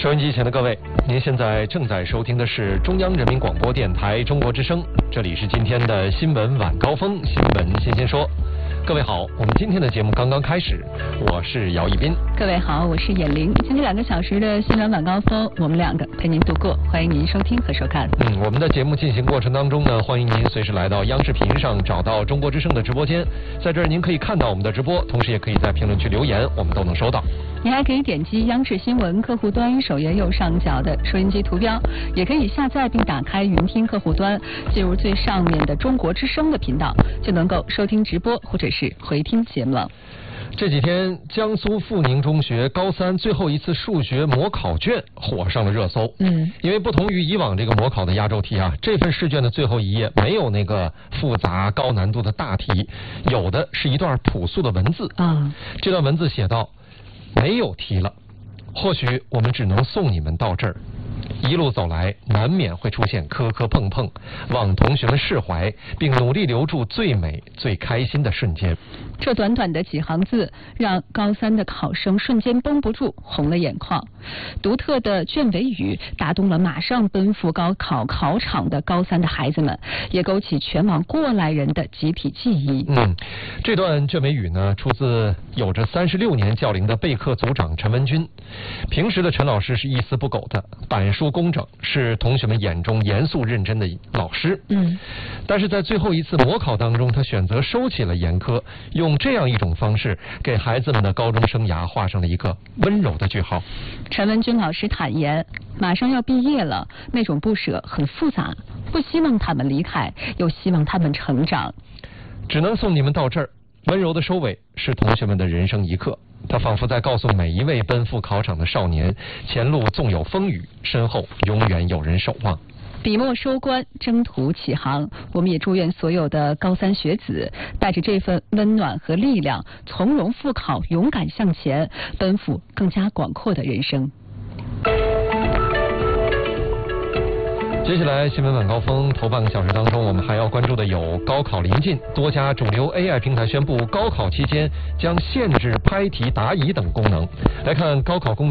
收音机前的各位，您现在正在收听的是中央人民广播电台中国之声，这里是今天的新闻晚高峰，新闻先先说。各位好，我们今天的节目刚刚开始，我是姚一斌。 各位好，我是闫玲。今天2个小时的新闻晚高峰，我们2个陪您度过，欢迎您收听和收看。 我们的节目进行过程当中呢，欢迎您随时来到央视频上找到中国之声的直播间，在这儿您可以看到我们的直播，同时也可以在评论区留言，我们都能收到。 您还可以点击央视新闻客户端首页右上角的收音机图标，也可以下载并打开云听客户端，进入最上面的中国之声的频道，就能够收听直播或者是回听节目了。 这几天，江苏阜宁中学高3最后一次数学模考卷火上了热搜。因为不同于以往这个模考的压轴题啊，这份试卷的最后一页没有那个复杂高难度的大题，有的是一段朴素的文字。这段文字写道：没有题了，或许我们只能送你们到这儿。一路走来，难免会出现磕磕碰碰，望同学们释怀，并努力留住最美、最开心的瞬间。 这短短的几行字，让高3的考生瞬间绷不住，红了眼眶。独特的卷尾语打动了马上奔赴高考考场的高3的孩子们，也勾起全网过来人的集体记忆。 这段卷尾语呢，出自有着36年教龄的备课组长陈文军。平时的陈老师是一丝不苟的，板书工整，是同学们眼中严肃认真的老师。但是在最后一次模考当中，他选择收起了严苛，用这样一种方式给孩子们的高中生涯画上了一个温柔的句号。 陈文军老师坦言，马上要毕业了，那种不舍很复杂，不希望他们离开，又希望他们成长。 只能送你们到这儿，温柔的收尾是同学们的人生一课。他仿佛在告诉每一位奔赴考场的少年，前路纵有风雨，身后永远有人守望。 笔墨收官，征途起航。我们也祝愿所有的高3学子带着这份温暖和力量，从容赴考，勇敢向前，奔赴更加广阔的人生。 接下来新闻晚高峰头半个小时当中，我们还要关注的有高考临近，多家主流 AI 平台宣布高考期间将限制拍题答疑等功能。来看高考公